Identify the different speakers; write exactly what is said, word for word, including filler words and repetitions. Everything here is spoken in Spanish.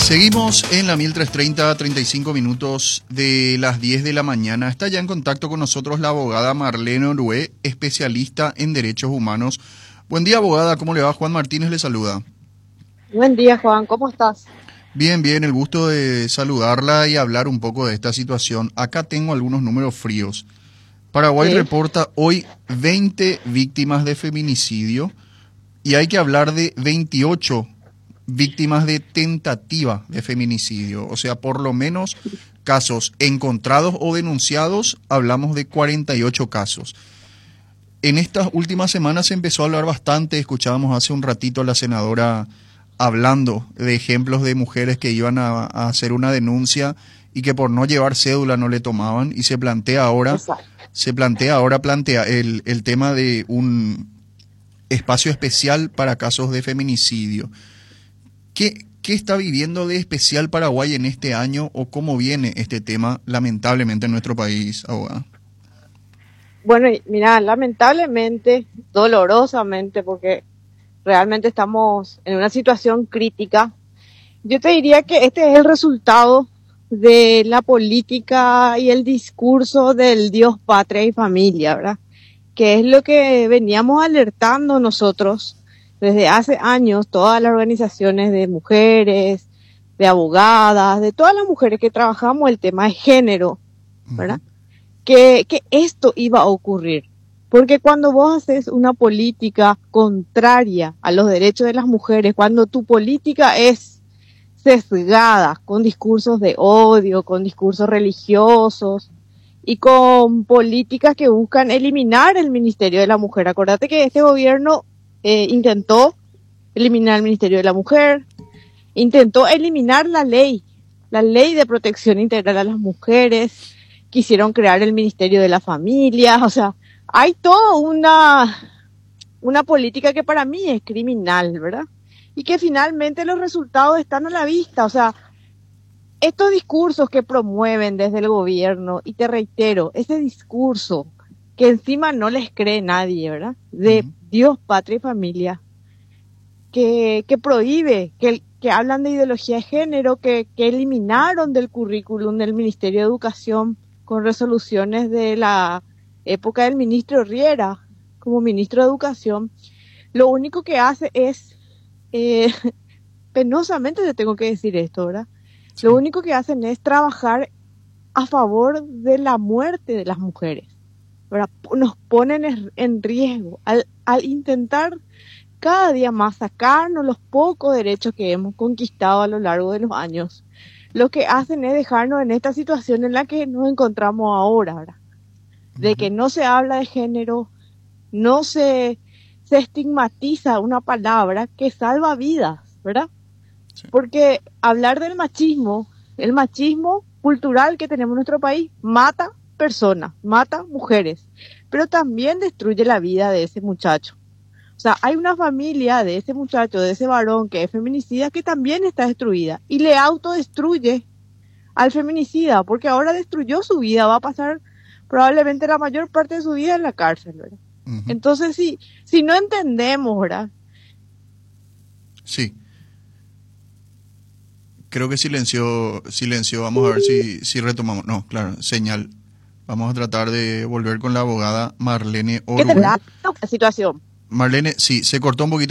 Speaker 1: Seguimos en la mil trescientos treinta, treinta y cinco minutos de las diez de la mañana. Está ya en contacto con nosotros la abogada Marlene Orué, especialista en derechos humanos. Buen día, abogada. ¿Cómo le va? Juan Martínez le saluda.
Speaker 2: Buen día, Juan. ¿Cómo estás?
Speaker 1: Bien, bien. El gusto de saludarla y hablar un poco de esta situación. Acá tengo algunos números fríos. Paraguay
Speaker 2: Sí.
Speaker 1: reporta hoy veinte víctimas de feminicidio y hay que hablar de veintiocho víctimas de tentativa de feminicidio. O sea, por lo menos casos encontrados o denunciados, hablamos de cuarenta y ocho casos. En estas últimas semanas se empezó a hablar bastante. Escuchábamos hace un ratito a la senadora hablando de ejemplos de mujeres que iban a, a hacer una denuncia y que por no llevar cédula no le tomaban, y se plantea ahora,
Speaker 2: Exacto.
Speaker 1: se plantea ahora plantea el, el tema de un espacio especial para casos de feminicidio. ¿Qué, ¿Qué está viviendo de especial Paraguay en este año, o cómo viene este tema lamentablemente en nuestro país, abogada?
Speaker 2: Bueno, y mira, lamentablemente, dolorosamente, porque realmente estamos en una situación crítica, yo te diría que este es el resultado de la política y el discurso del Dios, patria y familia, ¿verdad? Que es lo que veníamos alertando nosotros desde hace años, todas las organizaciones de mujeres, de abogadas, de todas las mujeres que trabajamos el tema de género, ¿verdad? Uh-huh. Que, que esto iba a ocurrir. Porque cuando vos haces una política contraria a los derechos de las mujeres, cuando tu política es sesgada con discursos de odio, con discursos religiosos y con políticas que buscan eliminar el Ministerio de la Mujer. Acordate que este gobierno eh, intentó eliminar el Ministerio de la Mujer, intentó eliminar la ley, la ley de protección integral a las mujeres, quisieron crear el Ministerio de la Familia. O sea, hay toda una, una política que para mí es criminal, ¿verdad? Y que finalmente los resultados están a la vista. O sea, estos discursos que promueven desde el gobierno, y te reitero, ese discurso que encima no les cree nadie, ¿verdad? De uh-huh. Dios, patria y familia, que, que prohíbe, que, que hablan de ideología de género, que, que eliminaron del currículum del Ministerio de Educación con resoluciones de la época del ministro Riera como ministro de Educación. Lo único que hace es, eh, penosamente te tengo que decir esto, ¿verdad? Sí. Lo único que hacen es trabajar a favor de la muerte de las mujeres, ¿verdad? Nos ponen en riesgo al, al intentar cada día más sacarnos los pocos derechos que hemos conquistado a lo largo de los años. Lo que hacen es dejarnos en esta situación en la que nos encontramos ahora, ¿verdad? De que no se habla de género, no se, se estigmatiza una palabra que salva vidas, ¿verdad? Sí. Porque hablar del machismo, el machismo cultural que tenemos en nuestro país, mata personas, mata mujeres, pero también destruye la vida de ese muchacho. O sea, hay una familia de ese muchacho, de ese varón que es feminicida, que también está destruida y le autodestruye al feminicida, porque ahora destruyó su vida, va a pasar probablemente la mayor parte de su vida en la cárcel, ¿verdad? Uh-huh. Entonces, si, si no entendemos, ¿verdad?
Speaker 1: Sí. Creo que silenció, silenció. Vamos a ver si, si retomamos. No, claro, señal. Vamos a tratar de volver con la abogada Marlene Orué.
Speaker 2: ¿Qué te da la situación?
Speaker 1: Marlene, sí, se cortó un poquito.